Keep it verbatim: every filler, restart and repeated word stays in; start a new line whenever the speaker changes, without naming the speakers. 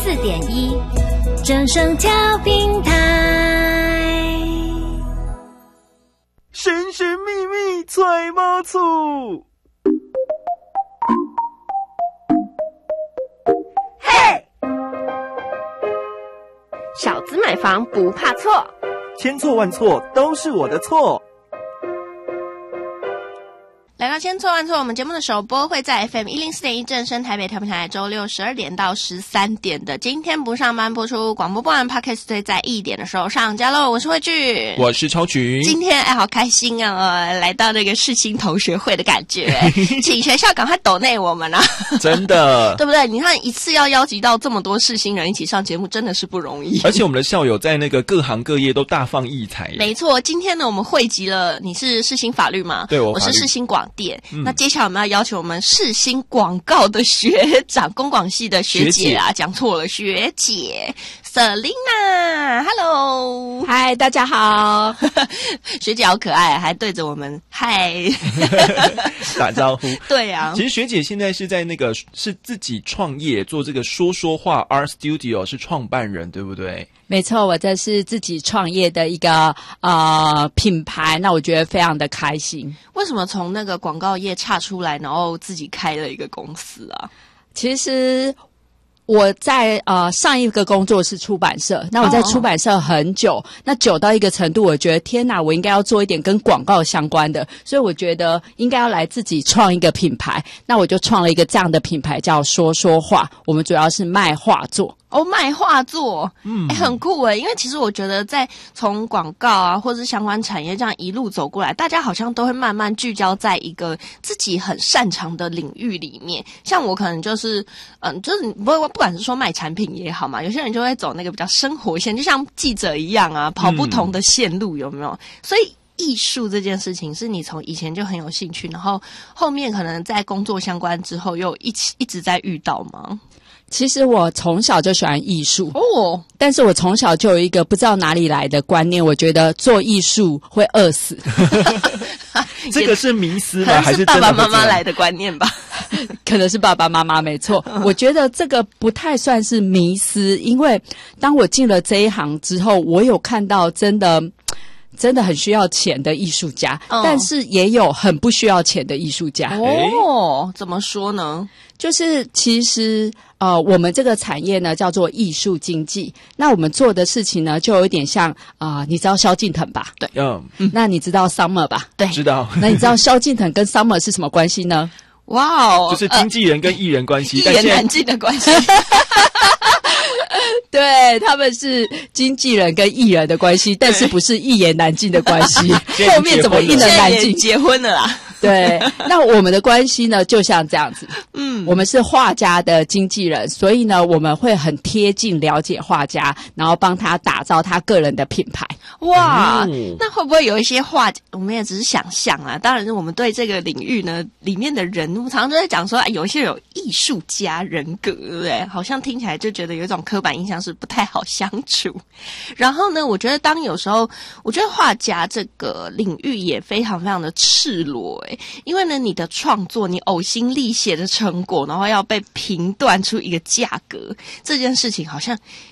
四点一正声调频台。
神神秘秘揣猫醋，
嘿！小资买房不怕错，
千错万错都是我的错。
来到千错万错，我们节目的首播会在 F M 一零四点一正声台北调频台，周六十二点到十三点的今天不上班播出，广播播完 Podcast 会在一点的时候上架喽。我是慧聚，
我是超群。
今天哎，好开心啊、哦！来到那个世新同学会的感觉，请学校赶快抖内我们啊！
真的，
对不对？你看一次要邀集到这么多世新人一起上节目，真的是不容易。
而且我们的校友在那个各行各业都大放异彩。
没错，今天呢，我们汇集了，你是世新法律吗？
对，我
我是世新广电。
嗯、
那接下来我们要邀请我们世新广告的学长，公广系的学姐啊，讲错了，学姐 Selina，Hello，
嗨，大家好，
学姐好可爱，还对着我们嗨
打招呼。
对啊，
其实学姐现在是在那个是自己创业做这个说说话 Art Studio， 是创办人，对不对？
没错，我这是自己创业的一个呃品牌，那我觉得非常的开心。
为什么从那个广告业岔出来，然后自己开了一个公司啊？
其实我在呃上一个工作是出版社，那我在出版社很久，哦、那久到一个程度，我觉得天哪，我应该要做一点跟广告相关的，所以我觉得应该要来自己创一个品牌，那我就创了一个这样的品牌，叫说说话。我们主要是卖画作。
哦，卖画作，
嗯，
欸、很酷诶。因为其实我觉得，在从广告啊，或是相关产业这样一路走过来，大家好像都会慢慢聚焦在一个自己很擅长的领域里面。像我可能就是，嗯，就是不不管是说卖产品也好嘛，有些人就会走那个比较生活线，就像记者一样啊，跑不同的线路，有没有？嗯、所以艺术这件事情是你从以前就很有兴趣，然后后面可能在工作相关之后又一起一直在遇到吗？
其实我从小就喜欢艺术
哦，
但是我从小就有一个不知道哪里来的观念，我觉得做艺术会饿死。
这个是迷思吗？还是
爸爸妈妈来的观念吧？
可能是爸爸妈妈，没错。我觉得这个不太算是迷思，因为当我进了这一行之后，我有看到真的。真的很需要钱的艺术家，哦、但是也有很不需要钱的艺术家。
哦，怎么说呢？
就是其实呃，我们这个产业呢叫做艺术经济。那我们做的事情呢，就有一点像啊、呃，你知道萧敬腾吧？
对，
嗯，
那你知道 Summer 吧？
对，
知道。
那你知道萧敬腾跟 Summer 是什么关系呢？
哇哦，
就是经纪人跟艺人关系，
一言难尽的关系。
对，他们是经纪人跟艺人的关系，但是不是一言难尽的关系。后面怎么一言难尽？
结婚了啦。
对，那我们的关系呢，就像这样子。嗯，我们是画家的经纪人，所以呢，我们会很贴近了解画家，然后帮他打造他个人的品牌。
哇，嗯、那会不会有一些画，我们也只是想象啊？当然，我们对这个领域呢，里面的人物常常都在讲说，啊，有一些有艺术家人格，对不对？好像听起来就觉得有一种刻板印象是不太好相处。然后呢，我觉得当有时候，我觉得画家这个领域也非常非常的赤裸，诶，因为呢，你的创作，你呕心沥血的成果，然后要被评断出一个价格，这件事情好像